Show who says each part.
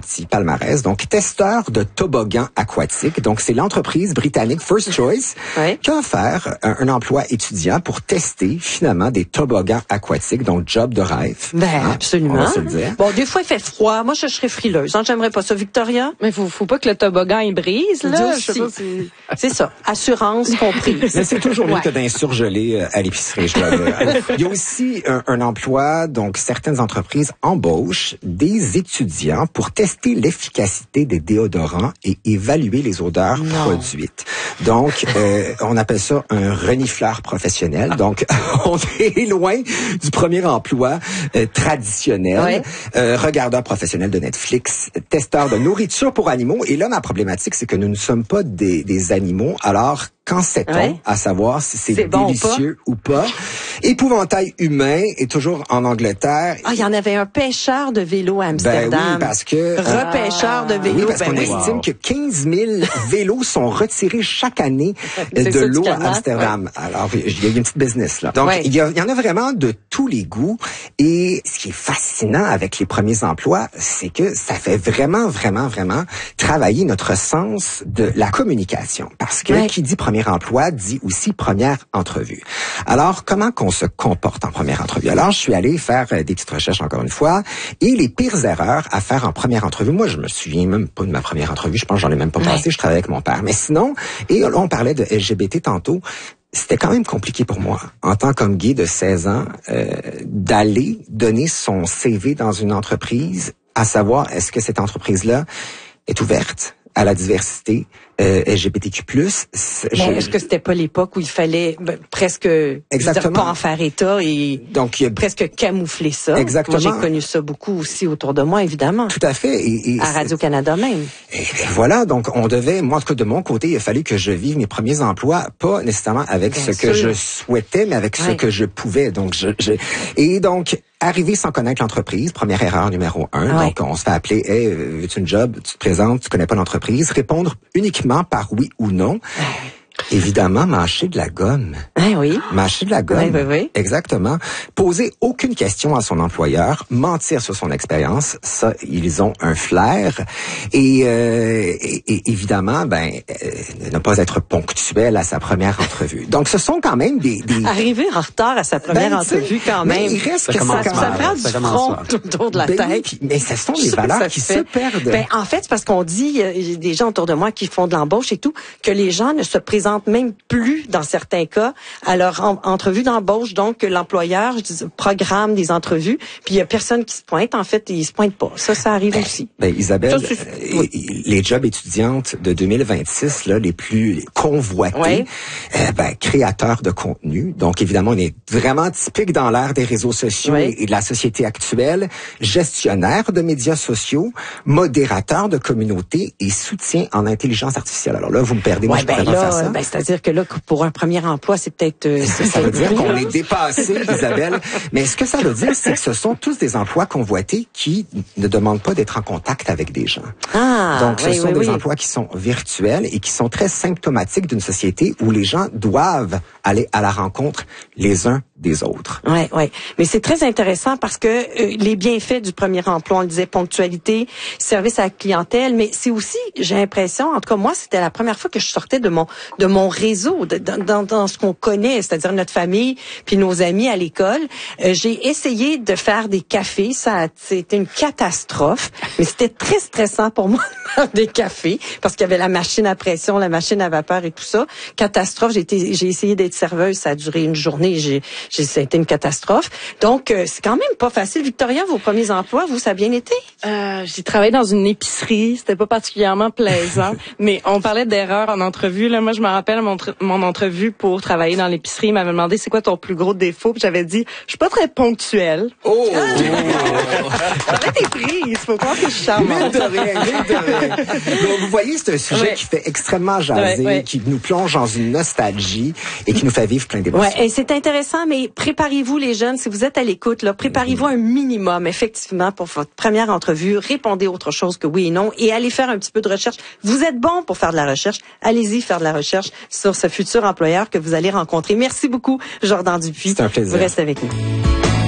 Speaker 1: petit palmarès. Donc, testeur de toboggan aquatique. Donc, c'est l'entreprise britannique First Choice qui a offert un emploi étudiant pour tester finalement des toboggans aquatiques. Donc, job de rêve.
Speaker 2: Absolument.
Speaker 1: On va se le dire.
Speaker 2: Bon, des fois, il fait froid. Moi, je serais frileuse. J'aimerais pas ça, Victoria.
Speaker 3: Mais faut pas que le toboggan il brise, là.
Speaker 2: C'est ça. Assurance comprise.
Speaker 1: Mais c'est toujours mieux que d'un surgelé à l'épicerie, je dois dire. Il y a aussi un emploi, donc certaines entreprises embauchent des étudiants pour tester l'efficacité des déodorants et évaluer les odeurs produites. Donc, on appelle ça un renifleur professionnel. Donc, on est loin du premier emploi traditionnel. Regardeur professionnel de Netflix, testeur de nourriture pour animaux. Et là, ma problématique, c'est que nous ne sommes pas des animaux. Alors, qu'en sait-on à savoir si c'est délicieux ou pas? Épouvantail humain est toujours en Angleterre.
Speaker 2: Ah, il y en avait un pêcheur de vélo à Amsterdam.
Speaker 1: Ben oui, parce que...
Speaker 2: Repêcheur de vélo.
Speaker 1: Oui, parce qu'on estime que 15 000 vélos sont retirés chaque année de l'eau à Amsterdam. Alors, il y a une petite business là. Donc, il y en a vraiment de tous les goûts. Et ce qui est fascinant avec les premiers emplois, c'est que ça fait vraiment travailler notre sens de la communication. Parce que qui dit premier emploi dit aussi première entrevue. Alors, comment qu'on se comporte en première entrevue? Alors, je suis allé faire des petites recherches encore une fois, et les pires erreurs à faire en première entrevue. Moi, je me souviens même pas de ma première entrevue. Je pense que j'en ai même pas passé. Je travaillais avec mon père. Mais sinon, et là, on parlait de LGBT tantôt. C'était quand même compliqué pour moi, en tant qu'homme gay de 16 ans, d'aller donner son CV dans une entreprise, à savoir, est-ce que cette entreprise-là est ouverte à la diversité LGBTQ+.
Speaker 2: Est-ce que c'était pas l'époque où il fallait presque pas en faire état et donc presque camoufler ça?
Speaker 1: Exactement.
Speaker 2: Moi, j'ai connu ça beaucoup aussi autour de moi, évidemment.
Speaker 1: Tout à fait. Et
Speaker 2: à Radio-Canada même.
Speaker 1: Et voilà, donc on devait, moi en tout cas de mon côté, il a fallu que je vive mes premiers emplois, pas nécessairement avec ce que je souhaitais, mais avec ce que je pouvais. Donc et donc arriver sans connaître l'entreprise, première erreur numéro 1. Donc on se fait appeler, hey, veux-tu une job, tu te présentes, tu connais pas l'entreprise, répondre uniquement par oui ou non. Évidemment, mâcher de la gomme. Mâcher de la gomme.
Speaker 2: Oui.
Speaker 1: Exactement. Poser aucune question à son employeur, mentir sur son expérience, ça, ils ont un flair. Et évidemment, ne pas être ponctuel à sa première entrevue. Donc, ce sont quand même des...
Speaker 2: Arriver en retard à sa première entrevue, quand même.
Speaker 1: Il reste
Speaker 2: ça prend du front autour de la tête.
Speaker 1: Mais ce sont des valeurs qui se perdent.
Speaker 2: En fait, c'est parce qu'on dit, il y a des gens autour de moi qui font de l'embauche et tout, que les gens ne se présentent même plus, dans certains cas, à leur entrevue d'embauche. Donc, l'employeur programme des entrevues, puis il y a personne qui se pointe. En fait, il se pointe pas. Ça arrive aussi.
Speaker 1: Isabelle, les jobs étudiantes de 2026, là, les plus convoités, créateurs de contenu. Donc, évidemment, on est vraiment typique dans l'ère des réseaux sociaux et de la société actuelle. Gestionnaire de médias sociaux, modérateur de communauté et soutien en intelligence artificielle. Alors là, vous me perdez. Moi, je pourrais pas faire ça.
Speaker 2: C'est-à-dire que là, pour un premier emploi, c'est peut-être...
Speaker 1: ça veut dire qu'on est dépassé, Isabelle. Mais ce que ça veut dire, c'est que ce sont tous des emplois convoités qui ne demandent pas d'être en contact avec des gens. Donc, ce sont des emplois qui sont virtuels et qui sont très symptomatiques d'une société où les gens doivent aller à la rencontre les uns des autres.
Speaker 2: Oui. Mais c'est très intéressant parce que les bienfaits du premier emploi, on le disait, ponctualité, service à la clientèle, mais c'est aussi, j'ai l'impression, en tout cas moi, c'était la première fois que je sortais de mon réseau, dans ce qu'on connaît, c'est-à-dire notre famille puis nos amis à l'école. J'ai essayé de faire des cafés, c'était une catastrophe, mais c'était très stressant pour moi de faire des cafés parce qu'il y avait la machine à pression, la machine à vapeur et tout ça. Catastrophe, j'ai essayé d'être serveuse, ça a duré une journée, ça a été une catastrophe. Donc, c'est quand même pas facile. Victoria, vos premiers emplois, ça a bien été?
Speaker 3: J'ai travaillé dans une épicerie. C'était pas particulièrement plaisant. Mais on parlait d'erreurs en entrevue. Là, moi, je me rappelle mon entrevue pour travailler dans l'épicerie. Il m'avait demandé c'est quoi ton plus gros défaut. Puis j'avais dit, je suis pas très ponctuelle. J'avais été prise. Faut croire que je suis charmante.
Speaker 1: Donc, vous voyez, c'est un sujet qui fait extrêmement jaser, qui nous plonge dans une nostalgie et qui nous fait vivre plein d'émotions.
Speaker 2: Et c'est intéressant, mais préparez-vous les jeunes, si vous êtes à l'écoute, là, préparez-vous un minimum, effectivement, pour votre première entrevue. Répondez autre chose que oui et non et allez faire un petit peu de recherche. Vous êtes bon pour faire de la recherche. Allez-y faire de la recherche sur ce futur employeur que vous allez rencontrer. Merci beaucoup, Jordan Dupuis.
Speaker 1: C'est un plaisir.
Speaker 2: Vous restez avec nous.